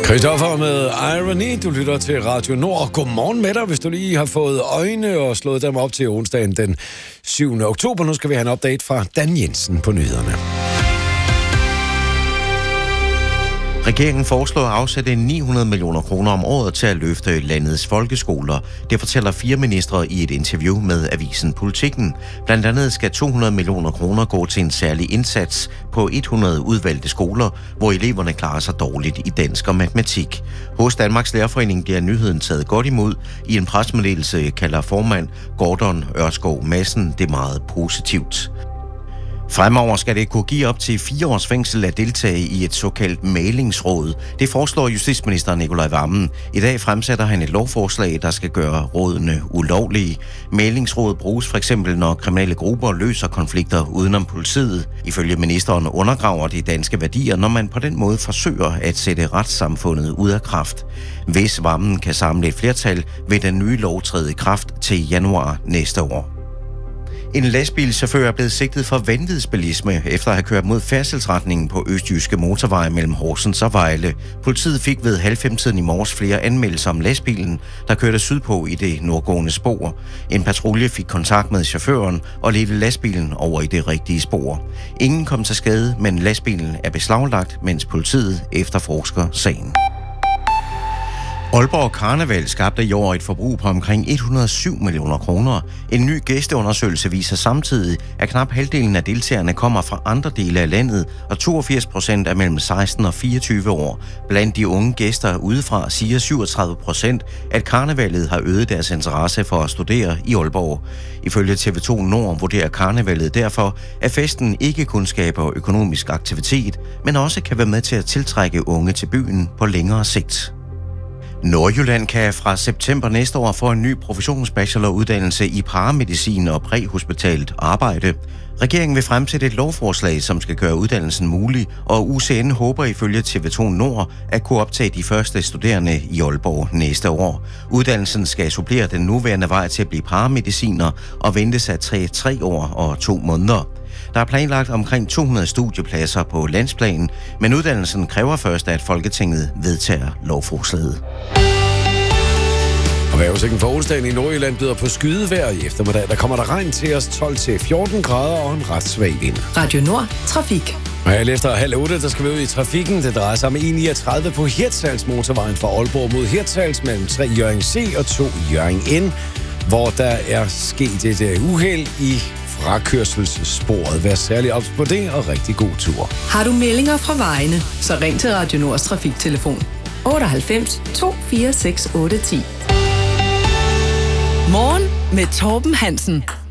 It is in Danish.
Christoffer med Irony. Du lytter til Radio Nord. Godmorgen med dig, hvis du lige har fået øjne og slået dem op til onsdagen den 7. oktober. Nu skal vi have en update fra Dan Jensen på nyhederne. Regeringen foreslår at afsætte 900 millioner kroner om året til at løfte landets folkeskoler. Det fortæller 4 ministre i et interview med avisen Politikken. Blandt andet skal 200 millioner kroner gå til en særlig indsats på 100 udvalgte skoler, hvor eleverne klarer sig dårligt i dansk og matematik. Hos Danmarks Lærerforening bliver nyheden taget godt imod. I en pressemeddelelse kalder formand Gordon Ørskov Madsen det meget positivt. Fremover skal det kunne give op til 4 års fængsel at deltage i et såkaldt mæglingsråd. Det foreslår justitsminister Nicolai Wammen. I dag fremsætter han et lovforslag, der skal gøre rådene ulovlige. Mæglingsråd bruges for eksempel, når kriminelle grupper løser konflikter udenom politiet. Ifølge ministeren undergraver de danske værdier, når man på den måde forsøger at sætte retssamfundet ud af kraft. Hvis Wammen kan samle et flertal, vil den nye lov træde i kraft til januar næste år. En lastbilchauffør er blevet sigtet for vanvidsbilisme efter at have kørt mod færdselsretningen på Østjyske Motorvej mellem Horsens og Vejle. Politiet fik ved 90-tiden i morges flere anmeldelser om lastbilen, der kørte sydpå i det nordgående spor. En patrulje fik kontakt med chaufføren og ledte lastbilen over i det rigtige spor. Ingen kom til skade, men lastbilen er beslaglagt, mens politiet efterforsker sagen. Aalborg Karneval skabte i år et forbrug på omkring 107 millioner kroner. En ny gæsteundersøgelse viser samtidig, at knap halvdelen af deltagerne kommer fra andre dele af landet, og 82% er mellem 16 og 24 år. Blandt de unge gæster udefra siger 37%, at karnevalet har øget deres interesse for at studere i Aalborg. Ifølge TV2 Nord vurderer karnevalet derfor, at festen ikke kun skaber økonomisk aktivitet, men også kan være med til at tiltrække unge til byen på længere sigt. Nordjylland kan fra september næste år få en ny professionsbacheloruddannelse i paramedicin og præhospitalt arbejde. Regeringen vil fremsætte et lovforslag, som skal gøre uddannelsen mulig, og UCN håber ifølge TV2 Nord at kunne optage de første studerende i Aalborg næste år. Uddannelsen skal supplere den nuværende vej til at blive paramediciner og ventes at tage 3 år og 2 måneder. Der er planlagt omkring 200 studiepladser på landsplan, men uddannelsen kræver først, at Folketinget vedtager lovforslaget. Og vejrudsigten for onsdagen i Nordjylland byder på skydevejr. I eftermiddag der kommer der regn til os 12-14 grader og en ret svag vind. Radio Nord. Trafik. Og her efter 7:30, der skal vi ud i trafikken. Det drejer sig om E39 på Hirtshals motorvejen fra Aalborg mod Hirtshals mellem 3 Hjørring C og 2 Hjørring N, hvor der er sket et uheld i frakørselssporet. Vær særlig ops på det, og rigtig god tur. Har du meldinger fra vejene, så ring til Radio Nords trafiktelefon 98 246 810. Morgen med Torben Hansen.